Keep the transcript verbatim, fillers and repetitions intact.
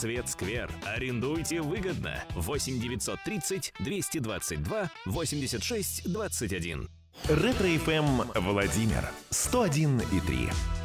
Цветсквер. Арендуйте выгодно. восемь девятьсот тридцать двести двадцать два восемьдесят шесть двадцать один. Ретро-эф эм Владимир сто один и три.